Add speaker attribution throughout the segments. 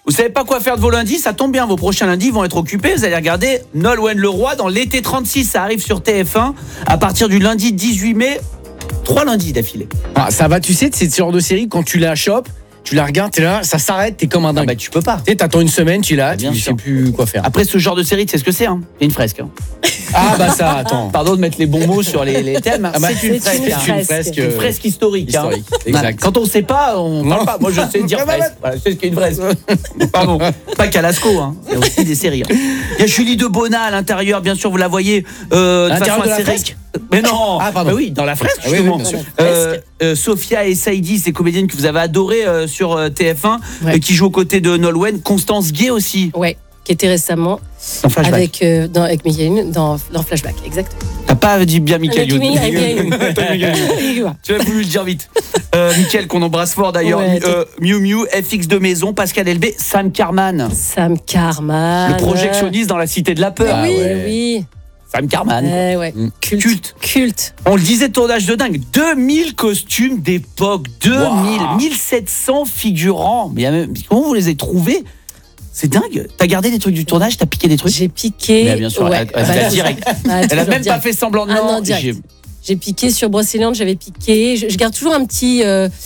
Speaker 1: Vous savez pas quoi faire de vos lundis? Ça tombe bien, vos prochains lundis vont être occupés. Vous allez regarder Nolwenn Leroy dans l'été 36. Ça arrive sur TF1 à partir du lundi 18 mai. 3 lundis d'affilée.
Speaker 2: Ah, ça va, tu sais, c'est ce genre de série, quand tu la chopes, tu la regardes, t'es là, ça s'arrête, t'es comme un dingue.
Speaker 1: Ah bah tu peux pas.
Speaker 2: Tu sais, t'attends une semaine, tu l'as,
Speaker 1: Bien
Speaker 2: tu
Speaker 1: sûr.
Speaker 2: sais plus quoi faire.
Speaker 1: Après ce genre de série, tu sais ce que c'est, hein? C'est une fresque. Hein.
Speaker 2: Ah bah ça, attends.
Speaker 1: Pardon de mettre les bons mots sur les thèmes.
Speaker 2: Ah bah,
Speaker 1: c'est une fresque. Une fresque historique.
Speaker 2: Historique,
Speaker 1: Hein.
Speaker 2: exact.
Speaker 1: Quand on sait pas, on parle pas. Moi je sais dire fresque. Voilà, je sais ce qu'est une fresque. Pardon. Pas qu'à Lascaux, hein. Il y a aussi des séries. Hein. Il y a Julie Debona à l'intérieur, bien sûr, vous la voyez de façon
Speaker 2: de la
Speaker 1: assez
Speaker 2: fresque.
Speaker 1: Mais non.
Speaker 2: Ah pardon.
Speaker 1: Bah oui, dans la fresque
Speaker 2: Ah oui,
Speaker 1: justement.
Speaker 2: oui, bien sûr.
Speaker 1: Sophia et Saïdi, ces comédiennes que vous avez adorées sur TF1,
Speaker 3: Ouais.
Speaker 1: qui jouent aux côtés de Nolwenn. Constance Gué aussi.
Speaker 3: Ouais, qui était récemment
Speaker 1: Dans Flashback.
Speaker 3: avec Michael dans Flashback, exact.
Speaker 1: T'as pas dit bien Michael Youn.
Speaker 3: Avec Michael.
Speaker 1: Tu as voulu le dire vite. Michael, qu'on embrasse fort d'ailleurs.
Speaker 3: Ouais,
Speaker 1: Miu Miu, FX de maison, Pascal Elbé, Sam Carman.
Speaker 3: Sam Carman.
Speaker 1: Le projectionniste dans la Cité de la Peur.
Speaker 2: Ah
Speaker 3: oui,
Speaker 2: ouais.
Speaker 3: oui.
Speaker 1: Sam Carman.
Speaker 3: Ouais.
Speaker 1: Culte.
Speaker 3: Culte.
Speaker 1: On le disait, tournage de dingue. 2000 costumes d'époque. 2000.
Speaker 2: Wow.
Speaker 1: 1700 figurants. Mais comment vous les avez trouvés? C'est dingue. T'as gardé des trucs du tournage? T'as piqué des trucs?
Speaker 3: J'ai piqué.
Speaker 1: Mais bien sûr,
Speaker 3: ouais.
Speaker 1: elle a direct. Elle a
Speaker 3: toujours
Speaker 1: même pas
Speaker 3: direct.
Speaker 1: fait semblant de
Speaker 3: Ah non,
Speaker 1: non.
Speaker 3: direct. J'ai piqué sur Brocéliande, j'avais piqué. Je garde toujours un petit.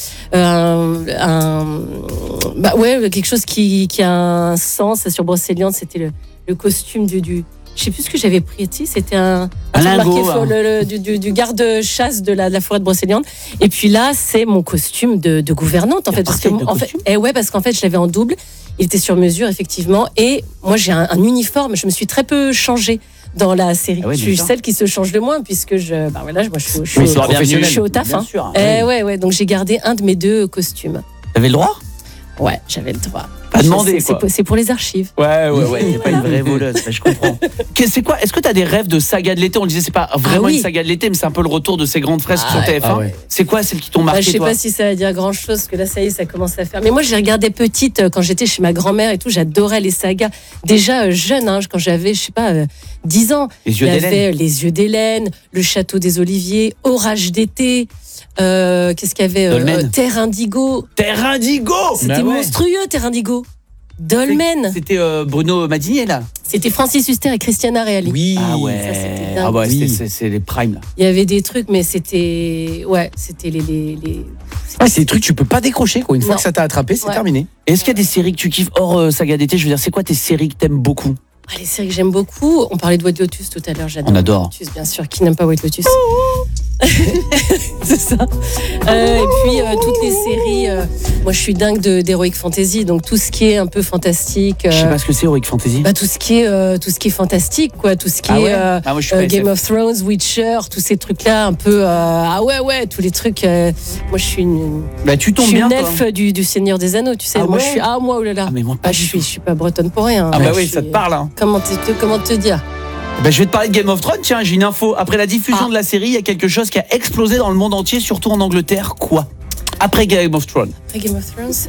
Speaker 3: Quelque chose qui a un sens. Sur Brocéliande, c'était le costume du. Je sais plus ce que j'avais pris. Tu sais, c'était un truc
Speaker 1: lingot,
Speaker 3: marqué du garde-chasse de la forêt de Brocéliande. Et puis là, c'est mon costume de gouvernante, en fait. Parce qu'en fait, je l'avais en double. Il était sur mesure, effectivement. Et moi, j'ai un uniforme. Je me suis très peu changée dans la série.
Speaker 1: Ah ouais,
Speaker 3: je suis
Speaker 1: bien sûr.
Speaker 3: celle qui se change le moins, puisque je
Speaker 1: Oui, c'est
Speaker 3: je suis au taf.
Speaker 1: Bien
Speaker 3: Hein.
Speaker 1: sûr.
Speaker 3: Ouais. Donc j'ai gardé un de mes 2 costumes.
Speaker 1: T'avais le droit?
Speaker 3: Ouais, j'avais le droit.
Speaker 1: Pas demandé, quoi.
Speaker 3: C'est pour les archives.
Speaker 1: Ouais. T'es pas une vraie voleuse, je comprends. C'est quoi? Est-ce que t'as des rêves de saga de l'été? On le disait, c'est pas vraiment
Speaker 3: oui.
Speaker 1: une saga de l'été, mais c'est un peu le retour de ces grandes fresques sur TF1.
Speaker 2: ah ouais.
Speaker 1: C'est quoi celles qui t'ont marqué,
Speaker 3: Je sais
Speaker 1: toi?
Speaker 3: pas si ça va dire grand chose, parce que là, ça y est, ça commence à faire. Mais moi, j'ai regardé petite quand j'étais chez ma grand-mère et tout. J'adorais les sagas. Déjà jeune, hein, quand j'avais, 10 ans.
Speaker 1: Les yeux
Speaker 3: Il y
Speaker 1: d'Hélène.
Speaker 3: avait Les Yeux d'Hélène, Le Château des Oliviers, Orage d'été. Qu'est-ce qu'il y avait
Speaker 1: Dolmen.
Speaker 3: Terre Indigo.
Speaker 1: Terre Indigo.
Speaker 3: C'était
Speaker 2: Bah ouais.
Speaker 3: monstrueux, Terre Indigo. Dolmen.
Speaker 1: C'était Bruno Madinier, là.
Speaker 3: C'était Francis Huster et Christiana Reali.
Speaker 2: Oui.
Speaker 1: Ah ouais.
Speaker 3: Ça, c'était dingue.
Speaker 1: Ah ouais,
Speaker 2: Oui.
Speaker 1: c'est les primes, là.
Speaker 3: Il y avait des trucs, mais c'était. Ouais, c'était les.
Speaker 2: Ouais, c'est des trucs que tu peux pas décrocher, quoi. Une fois
Speaker 3: Non.
Speaker 2: que ça t'a attrapé, c'est
Speaker 3: Ouais.
Speaker 2: terminé.
Speaker 1: Est-ce qu'il y a des séries que tu kiffes hors saga d'été? Je veux dire, c'est quoi tes séries que t'aimes beaucoup?
Speaker 3: Ah, les séries que j'aime beaucoup. On parlait de White Lotus tout à l'heure. J'adore.
Speaker 1: On adore.
Speaker 3: White Lotus, bien sûr. Qui n'aime pas White Lotus? C'est ça. Et puis toutes les séries. Moi, je suis dingue d'Heroic Fantasy, donc tout ce qui est un peu fantastique.
Speaker 1: Je sais pas ce que c'est, Heroic Fantasy.
Speaker 3: Tout ce qui est fantastique, quoi. Tout ce qui
Speaker 1: Ah ouais.
Speaker 3: est
Speaker 1: Ah, moi, je suis pas
Speaker 3: Game
Speaker 1: SF.
Speaker 3: of Thrones, Witcher, tous ces trucs-là, un peu. Tous les trucs. Moi, je suis une.
Speaker 1: Bah, tu
Speaker 3: Je
Speaker 1: tombes
Speaker 3: suis
Speaker 1: bien,
Speaker 3: une
Speaker 1: toi.
Speaker 3: elfe du Seigneur des Anneaux, tu sais.
Speaker 1: Ah
Speaker 3: moi,
Speaker 1: ouais.
Speaker 3: je suis. Ah, moi, oh là là.
Speaker 1: Ah, mais moi, pas
Speaker 3: je
Speaker 1: du tout.
Speaker 3: suis pas bretonne pour rien.
Speaker 1: Ah
Speaker 3: Moi,
Speaker 1: bah oui,
Speaker 3: je
Speaker 1: ça te
Speaker 3: suis-
Speaker 1: parle, hein.
Speaker 3: Comment te dire?
Speaker 1: Bah, je vais te parler de Game of Thrones. Tiens, j'ai une info. Après la diffusion de la série, il y a quelque chose qui a explosé dans le monde entier, surtout en Angleterre. Quoi? Après Game of Thrones.
Speaker 3: Après Game of Thrones,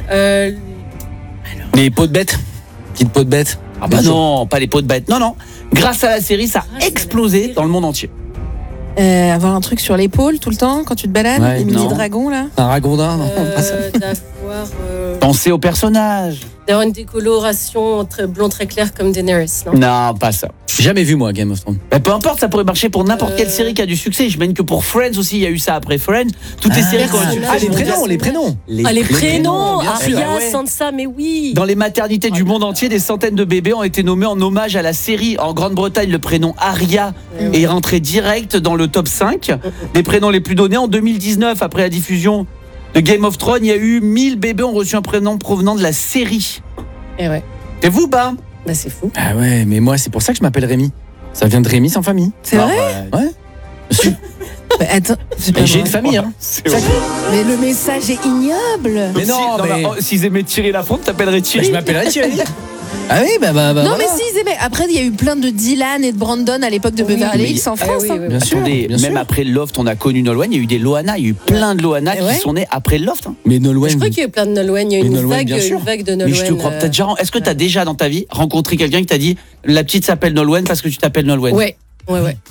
Speaker 2: Les pots de bête. Petite peau de bête.
Speaker 1: Ah bah non, pas les pots de bête. Non. Grâce à la série, ça a
Speaker 3: Grâce à la
Speaker 1: explosé
Speaker 3: série.
Speaker 1: dans le monde entier.
Speaker 4: Avoir un truc sur l'épaule tout le temps quand tu te balades,
Speaker 2: Ouais,
Speaker 4: les mini
Speaker 1: non.
Speaker 4: dragons là.
Speaker 2: Un ragondin, non.
Speaker 1: Pensez au personnage.
Speaker 3: d'avoir une décoloration très blond très clair comme Daenerys, non?
Speaker 1: Non, pas ça.
Speaker 2: Jamais vu, moi, Game of Thrones.
Speaker 1: Bah, peu importe, ça pourrait marcher pour n'importe quelle série qui a du succès. Je mène que pour Friends aussi, il y a eu ça après Friends. Toutes les séries qui ont du
Speaker 2: Ah,
Speaker 1: succès.
Speaker 2: les prénoms.
Speaker 3: Les prénoms,
Speaker 2: bien sûr.
Speaker 3: Arya,
Speaker 1: Ah ouais.
Speaker 3: Sansa, mais oui.
Speaker 1: Dans les maternités du monde entier, des centaines de bébés ont été nommés en hommage à la série. En Grande-Bretagne, le prénom Arya est rentré direct dans le top 5 des prénoms les plus donnés. En 2019, après la diffusion de Game of Thrones, il y a eu 1000 bébés ont reçu un prénom provenant de la série.
Speaker 3: Et ouais,
Speaker 1: Et vous, bah
Speaker 3: bah c'est fou.
Speaker 2: Ah ouais, mais moi, c'est pour ça que je m'appelle Rémi. Ça vient de Rémi sans famille.
Speaker 4: C'est vrai
Speaker 2: Ouais. Monsieur.
Speaker 4: Bah, attends, c'est pas
Speaker 2: Et j'ai
Speaker 4: vrai.
Speaker 2: une famille, hein.
Speaker 1: C'est
Speaker 2: Ça-
Speaker 4: Mais le message est ignoble.
Speaker 2: Mais non, mais-
Speaker 1: S'ils aimaient Thierry Lafont, t'appellerais Thierry.
Speaker 2: Je m'appellerais Thierry. Ah oui, bah
Speaker 4: Non,
Speaker 2: voilà.
Speaker 4: mais si, mais après, il y a eu plein de Dylan et de Brandon à l'époque de Beverly
Speaker 1: mais-
Speaker 4: Hills en France.
Speaker 3: oui,
Speaker 4: hein.
Speaker 3: oui.
Speaker 2: Bien sûr,
Speaker 1: Attendez,
Speaker 2: bien
Speaker 1: même
Speaker 2: sûr.
Speaker 1: après Loft, on a connu Nolwenn, il y a eu des Loana, il y a eu plein de Loana
Speaker 4: Eh
Speaker 1: qui
Speaker 4: ouais.
Speaker 1: sont nés après Loft. Hein.
Speaker 2: Mais Nolwenn.
Speaker 3: Je crois qu'il y a eu plein de Nolwenn. Il y a eu
Speaker 2: Mais
Speaker 3: une
Speaker 2: Nolwenn,
Speaker 3: vague,
Speaker 2: bien sûr.
Speaker 3: une vague de
Speaker 1: Mais
Speaker 3: Nolwenn.
Speaker 1: je te crois peut-être déjà. Est-ce que tu as déjà dans ta vie rencontré quelqu'un qui t'a dit la petite s'appelle Nolwenn parce que tu t'appelles Nolwenn?
Speaker 3: Ouais.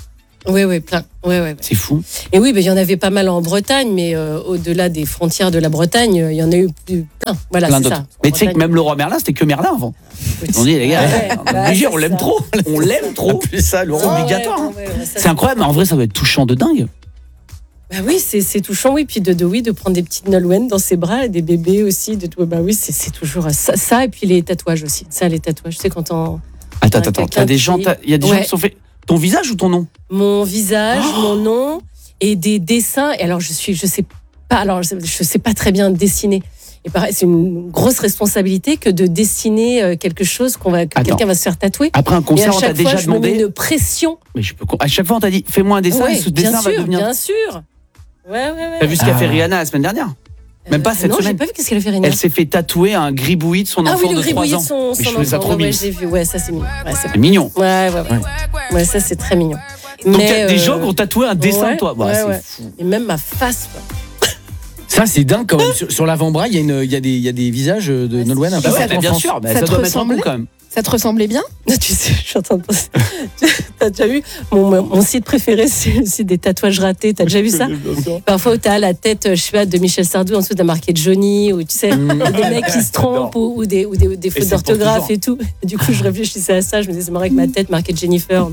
Speaker 3: Oui, plein. Ouais.
Speaker 1: C'est fou.
Speaker 3: Et oui, il y en avait pas mal en Bretagne, mais au-delà des frontières de la Bretagne, il y en a eu plein. Voilà,
Speaker 1: Plein
Speaker 3: c'est
Speaker 1: d'autres.
Speaker 3: ça.
Speaker 1: Mais tu sais que même le roi Merlin, c'était que Merlin avant. On dit, les gars, on est obligé, on l'aime trop. On l'aime trop.
Speaker 2: Plus ça, Laurent.
Speaker 1: C'est obligatoire.
Speaker 3: Ouais, ça,
Speaker 1: C'est incroyable, mais en vrai, ça doit être touchant de dingue.
Speaker 3: Bah oui, c'est touchant, oui. Puis de prendre des petites Nolwenn dans ses bras, et des bébés aussi. Bah oui, c'est toujours ça. Et puis les tatouages aussi. Ça, les tatouages, tu sais, quand on.
Speaker 1: Attends, il y a des gens qui sont fait. Ton visage ou ton nom?
Speaker 3: Mon visage, mon nom et des dessins. Et alors, je sais pas très bien dessiner. Et pareil, c'est une grosse responsabilité que de dessiner quelque chose que quelqu'un va se faire tatouer.
Speaker 1: Après un concert, on t'a déjà
Speaker 3: je me mets
Speaker 1: demandé.
Speaker 3: une pression.
Speaker 1: Mais à chaque fois, on t'a dit, fais-moi un dessin, et ce dessin va devenir.
Speaker 3: Bien sûr. Ouais.
Speaker 1: T'as vu ce qu'a fait Rihanna la semaine dernière? Même pas cette
Speaker 3: non,
Speaker 1: semaine.
Speaker 3: j'ai pas vu qu'est-ce qu'elle a fait Rihanna.
Speaker 1: Elle s'est fait tatouer un gribouillis de son enfant de 3 ans.
Speaker 3: Ah oui, le gribouillis de son
Speaker 1: Mais je trouvais ça
Speaker 3: enfant.
Speaker 1: trop mignon.
Speaker 3: J'ai vu. Ouais, ça c'est mignon.
Speaker 1: C'est mignon.
Speaker 3: Ouais, ça c'est très mignon.
Speaker 1: Donc il y a des gens qui ont tatoué un dessin de toi.
Speaker 3: Ouais.
Speaker 1: C'est fou.
Speaker 3: Et même ma face.
Speaker 2: Ça, c'est dingue quand même. Sur l'avant-bras, il y a des visages de Nolwenn un peu
Speaker 1: Bah ouais,
Speaker 2: partout en
Speaker 1: bien
Speaker 2: France.
Speaker 1: sûr, mais
Speaker 4: Ça
Speaker 1: ça
Speaker 4: te
Speaker 1: doit mettre un coup
Speaker 4: ressemblait
Speaker 1: quand même.
Speaker 4: Ça te ressemblait bien?
Speaker 3: Tu sais, je suis en train de penser. T'as déjà vu mon site préféré, c'est le site des tatouages ratés. T'as déjà vu ça? Parfois, t'as la tête, je sais pas, de Michel Sardou, ensuite t'as marqué Johnny, ou tu sais, des mecs qui se trompent, ou des fautes d'orthographe et tout. Et du coup, je réfléchissais à ça, je me disais, c'est marrant avec ma tête marquée Jennifer.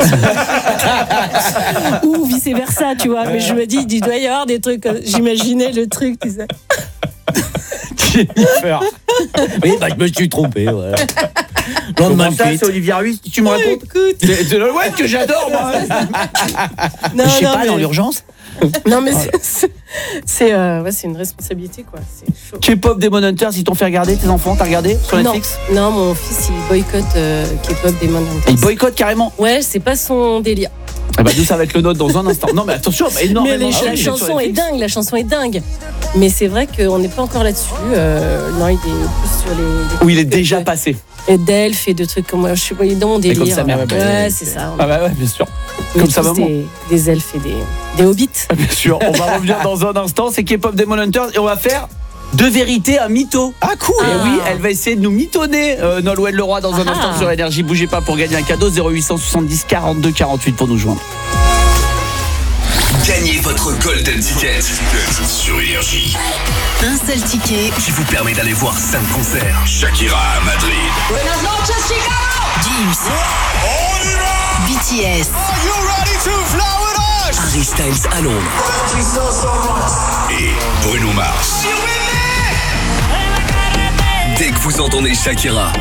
Speaker 3: Ou vice versa, tu vois. Mais je me dis, il doit y avoir des trucs. J'imaginais le truc, tu sais.
Speaker 2: Jennifer. Oui, je me suis trompé. Voilà.
Speaker 1: Comment ça, c'est Olivier Ruiz, tu me racontes?
Speaker 3: Écoute.
Speaker 1: C'est Nolwenn que j'adore, moi.
Speaker 3: Non,
Speaker 1: Je sais pas,
Speaker 3: mais-
Speaker 1: dans l'urgence.
Speaker 3: Non, mais c'est une responsabilité, quoi. C'est chaud.
Speaker 1: K-pop Demon Hunters, ils t'ont fait regarder, tes enfants, t'as regardé sur Netflix?
Speaker 3: Non, mon fils, il boycotte K-pop Demon Hunters.
Speaker 1: Ils boycottent carrément.
Speaker 3: Ouais, c'est pas son délire.
Speaker 1: Ah bah nous, ça va être le nôtre dans un instant. Non, mais attention, énormément.
Speaker 3: Mais la chanson est dingue. Mais c'est vrai qu'on n'est pas encore là-dessus. Non, il est plus sur les
Speaker 1: Où il est déjà passé.
Speaker 3: et d'elfes et de trucs comme moi. Je suis dans mon délire.
Speaker 1: comme sa mère.
Speaker 3: Ouais, c'est ça.
Speaker 1: Ah bah ouais, bien sûr.
Speaker 3: On est
Speaker 1: Comme sa
Speaker 3: tous
Speaker 1: maman.
Speaker 3: des elfes et des hobbits.
Speaker 1: Bien sûr, on va revenir dans un instant. C'est K-pop Demon Hunters et on va faire de vérité un mytho.
Speaker 2: Ah, cool.
Speaker 1: Et oui, elle va essayer de nous mitonner Nolwenn Leroy dans un instant sur Énergie. Bougez pas pour gagner un cadeau. 0870 42 48 pour nous joindre.
Speaker 5: Gagnez votre Golden Ticket sur Énergie.
Speaker 6: Un seul ticket.
Speaker 5: Qui vous permet d'aller voir 5 concerts. Shakira à Madrid.
Speaker 6: Gims. BTS.
Speaker 5: Harry Styles à Londres. Et Bruno Mars. Dès que vous entendez Shakira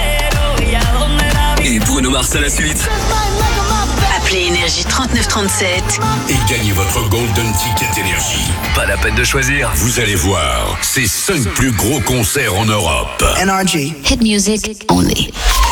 Speaker 5: et Bruno Mars à la suite,
Speaker 6: Appelez Énergie 3937.
Speaker 5: et gagnez votre Golden Ticket Énergie. Pas la peine de choisir, vous allez voir ces 5 plus gros concerts en Europe.
Speaker 6: Hit music only.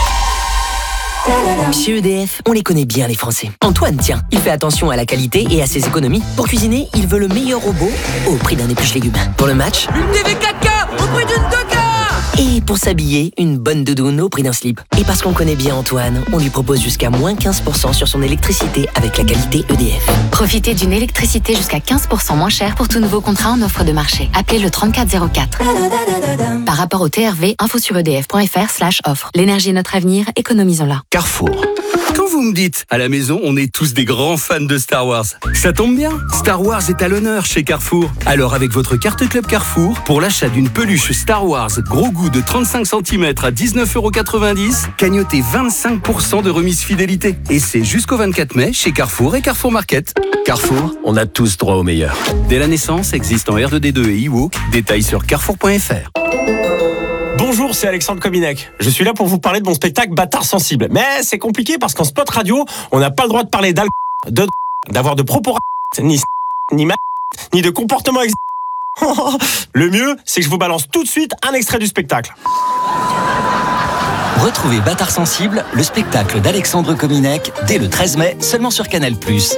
Speaker 7: Chez EDF, on les connaît bien les Français. Antoine, tiens, il fait attention à la qualité et à ses économies. Pour cuisiner, il veut le meilleur robot au prix d'un épluche-légumes. Pour le match, une TV 4K au prix d'une 2K. Et pour s'habiller, une bonne doudoune au prix d'un slip. Et parce qu'on connaît bien Antoine, on lui propose jusqu'à moins 15% sur son électricité avec la qualité EDF.
Speaker 8: Profitez d'une électricité jusqu'à 15% moins chère pour tout nouveau contrat en offre de marché. Appelez le 3404. Par rapport au TRV, info sur edf.fr/offre. L'énergie est notre avenir, économisons-la.
Speaker 5: Carrefour. Quand vous me dites, à la maison, on est tous des grands fans de Star Wars, ça tombe bien, Star Wars est à l'honneur chez Carrefour. Alors avec votre carte Club Carrefour, pour l'achat d'une peluche Star Wars gros goût de 35 cm à 19,90 €, cagnotez 25% de remise fidélité. Et c'est jusqu'au 24 mai chez Carrefour et Carrefour Market. Carrefour, on a tous droit au meilleur. Dès la naissance, existe en R2D2 et e-walk, détails sur carrefour.fr.
Speaker 9: Bonjour, c'est Alexandre Kominek. Je suis là pour vous parler de mon spectacle Bâtard Sensible. Mais c'est compliqué parce qu'en spot radio, on n'a pas le droit de parler d'avoir de propos ni de comportement Le mieux, c'est que je vous balance tout de suite un extrait du spectacle.
Speaker 10: Retrouvez Bâtard Sensible, le spectacle d'Alexandre Kominek, dès le 13 mai, seulement sur Canal+.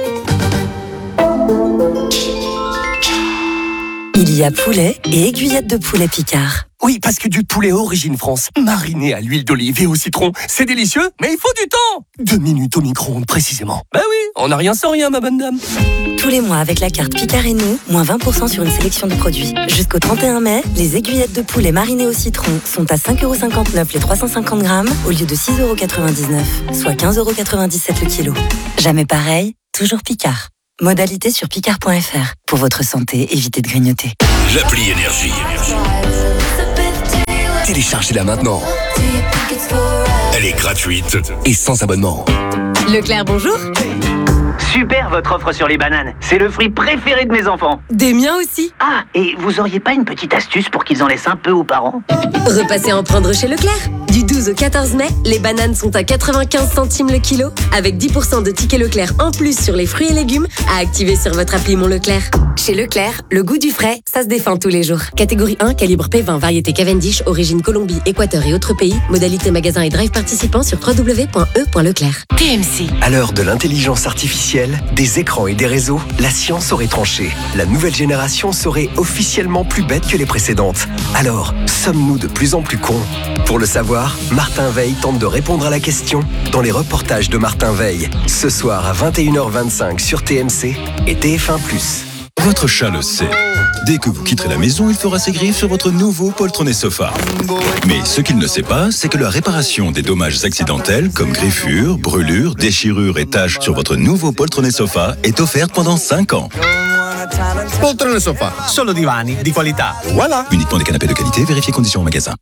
Speaker 7: Il y a poulet et aiguillettes de poulet Picard.
Speaker 5: Oui, parce que du poulet origine France, mariné à l'huile d'olive et au citron, c'est délicieux, mais il faut du temps. 2 minutes au micro-ondes précisément. Bah oui, on n'a rien sans rien, ma bonne dame.
Speaker 7: Tous les mois avec la carte Picard et nous, moins 20% sur une sélection de produits. Jusqu'au 31 mai, les aiguillettes de poulet marinées au citron sont à 5,59 € les 350 grammes au lieu de 6,99 €, soit 15,97 € le kilo. Jamais pareil,
Speaker 11: toujours Picard. Modalité sur picard.fr. Pour votre santé, évitez de grignoter.
Speaker 12: L'appli Énergie. Téléchargez-la maintenant. Elle est gratuite et sans abonnement.
Speaker 13: Leclerc, bonjour.
Speaker 14: Super votre offre sur les bananes. C'est le fruit préféré de mes enfants.
Speaker 13: Des miens aussi.
Speaker 14: Ah, et vous auriez pas une petite astuce pour qu'ils en laissent un peu aux parents ?
Speaker 13: Repassez en prendre chez Leclerc. Du 12 au 14 mai, les bananes sont à 95 centimes le kilo, avec 10% de tickets Leclerc en plus sur les fruits et légumes à activer sur votre appli Mon Leclerc. Chez Leclerc, le goût du frais, ça se défend tous les jours. Catégorie 1, calibre P20, variété Cavendish, origine Colombie, Équateur et autres pays. Modalité magasin et drive participants sur www.e.leclerc.
Speaker 6: TMC.
Speaker 15: À l'heure de l'intelligence artificielle, des écrans et des réseaux, la science aurait tranché. La nouvelle génération serait officiellement plus bête que les précédentes. Alors, sommes-nous de plus en plus cons ? Pour le savoir, Martin Veil tente de répondre à la question dans les reportages de Martin Veil. Ce soir à 21h25 sur TMC et TF1+.
Speaker 16: Votre chat le sait. Dès que vous quitterez la maison, il fera ses griffes sur votre nouveau poltronné sofa. Mais ce qu'il ne sait pas, c'est que la réparation des dommages accidentels, comme griffures, brûlures, déchirures et taches sur votre nouveau poltronné sofa, est offerte pendant 5 ans.
Speaker 17: Poltrone sofa, solo divani di qualità.
Speaker 16: Voilà. Uniquement des canapés de qualité, vérifiez conditions au magasin.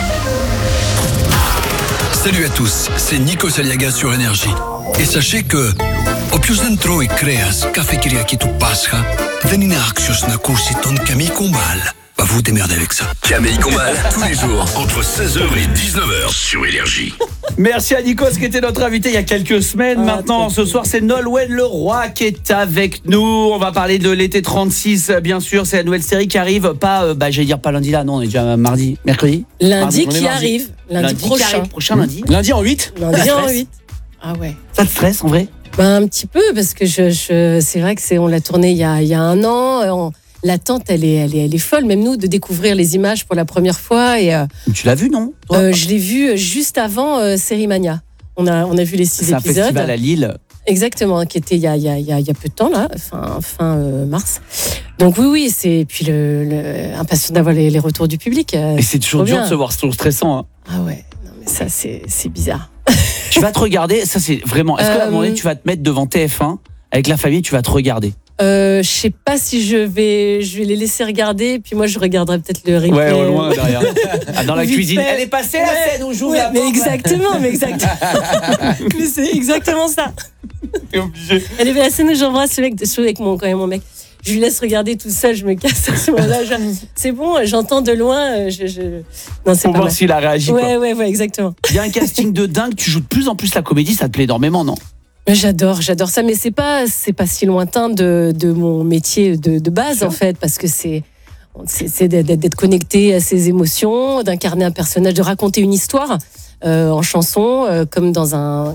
Speaker 12: Salut à tous, c'est Nico Saliaga sur Énergie. Et sachez que opius dentro e creas cafeteria qui tu pasca, venine axios na cursiton Camille Combal. Bah vous démerdez avec ça. Camille Combal, tous les jours, entre 16h et 19h sur Énergie.
Speaker 1: Merci à Nikos qui était notre invité il y a quelques semaines. Maintenant, ce soir, c'est Nolwenn Leroy qui est avec nous. On va parler de l'été 36, bien sûr. C'est la nouvelle série qui arrive. Pas, j'allais dire pas lundi là, non, on est déjà mardi, mercredi.
Speaker 3: Lundi qui arrive. Lundi prochain.
Speaker 1: Lundi.
Speaker 2: Lundi en 8.
Speaker 3: Lundi en 8. Ah ouais.
Speaker 1: Ça te stresse en vrai ?
Speaker 3: Un petit peu, parce que c'est vrai que on l'a tourné il y a un an. L'attente, elle est folle, même nous, de découvrir les images pour la première fois. Et,
Speaker 1: tu l'as vu, non ?
Speaker 3: Je l'ai vu juste avant Série Mania. On a vu les 6 épisodes.
Speaker 1: C'est un festival à Lille.
Speaker 3: Exactement, qui était il y a peu de temps, là, fin mars. Donc oui, c'est puis impatient d'avoir les retours du public.
Speaker 1: Et c'est toujours dur de se voir, c'est toujours stressant. Hein.
Speaker 3: Ah ouais, non mais ça c'est bizarre.
Speaker 1: Tu vas te regarder, ça c'est vraiment... Est-ce qu'à un moment donné, tu vas te mettre devant TF1, avec la famille, tu vas te regarder ?
Speaker 3: Je sais pas si je vais les laisser regarder, puis moi je regarderai peut-être le replay.
Speaker 1: Ouais, au loin, derrière. Dans la cuisine. Elle est passée la scène où j'ouvre la porte.
Speaker 3: Mais exactement. Mais c'est exactement ça.
Speaker 1: T'es obligé.
Speaker 3: Elle est la scène où j'embrasse le mec, avec mon mec. Je lui laisse regarder tout seul, je me casse à ce moment-là. C'est bon, j'entends de loin. Non, c'est
Speaker 1: pour
Speaker 3: pas
Speaker 1: voir
Speaker 3: mal.
Speaker 1: s'il a réagi.
Speaker 3: Ouais, exactement.
Speaker 1: Il y a un casting de dingue. Tu joues de plus en plus la comédie, ça te plaît énormément, non ?
Speaker 3: J'adore ça, mais c'est pas si lointain de mon métier de base en fait, parce que c'est d'être connecté à ses émotions, d'incarner un personnage, de raconter une histoire en chanson, comme dans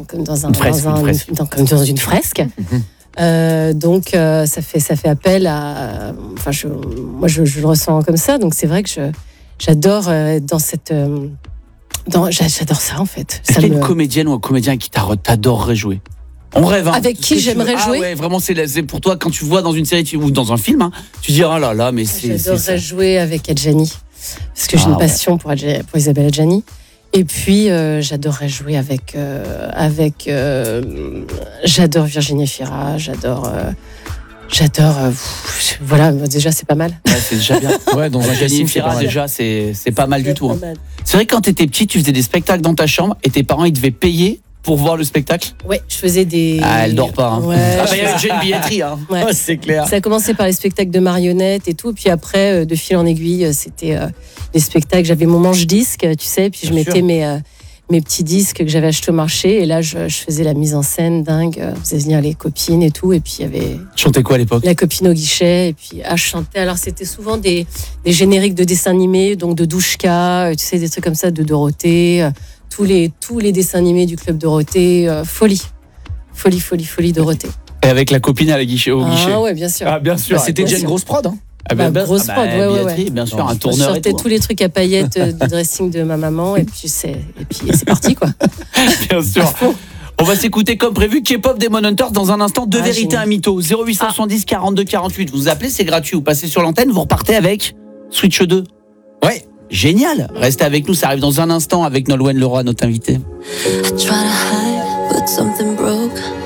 Speaker 3: une fresque. Donc ça fait appel à. Enfin, moi je le ressens comme ça, donc c'est vrai que j'adore dans cette. J'adore ça en fait.
Speaker 1: Est-ce qu'il y a une comédienne ou un comédien qui t'adorerait jouer ? On rêve. Hein.
Speaker 3: Avec qui j'aimerais jouer ?
Speaker 1: Ah ouais, vraiment, c'est pour toi, quand tu vois dans une série ou dans un film, hein, tu dis, oh là là, mais c'est.
Speaker 3: J'adorerais jouer avec Adjani, parce que j'ai une passion pour Isabelle Adjani. Et puis, j'adorerais jouer avec. J'adore Virginie Fira, j'adore. Voilà, déjà, c'est pas mal.
Speaker 1: Ouais, c'est déjà bien. Ouais, dans un Virginie Fira, déjà, c'est pas mal du tout. Hein. C'est vrai que quand t'étais petite, tu faisais des spectacles dans ta chambre et tes parents, ils devaient payer pour voir le spectacle.
Speaker 3: Ouais, je faisais des...
Speaker 1: Ah, elle dort pas. Hein.
Speaker 3: Ouais,
Speaker 1: il y a une billetterie. Hein.
Speaker 3: Ouais.
Speaker 1: Oh, c'est clair.
Speaker 3: Ça a commencé par les spectacles de marionnettes et tout. Puis après, de fil en aiguille, c'était les spectacles. J'avais mon manche-disque, tu sais. Puis je mettais mes petits disques que j'avais achetés au marché. Et là, je faisais la mise en scène dingue. Je faisais venir les copines et tout. Et puis il y avait...
Speaker 1: Tu chantais quoi à l'époque ?
Speaker 3: La copine au guichet. Et puis je chantais. Alors c'était souvent des génériques de dessins animés. Donc de Douchka, tu sais, des trucs comme ça, de Dorothée. Tous les dessins animés du Club Dorothée, folie Dorothée.
Speaker 1: Et avec la copine au guichet.
Speaker 3: Ah ouais, bien sûr.
Speaker 1: Ah bien sûr.
Speaker 2: Bah, c'était déjà une grosse prod. Hein.
Speaker 3: Grosse prod, ouais.
Speaker 1: Bien sûr, un tourneur.
Speaker 3: Je sortais tous les trucs à paillettes de dressing de ma maman et puis c'est parti quoi.
Speaker 1: Bien sûr. On va s'écouter comme prévu K-pop Demon Hunters dans un instant. Deux vérités, un mytho. 0870 42 48. Vous appelez, c'est gratuit. Vous passez sur l'antenne, vous repartez avec Switch 2. Ouais. Génial. Restez avec nous, ça arrive dans un instant avec Nolwenn Leroy, notre invité.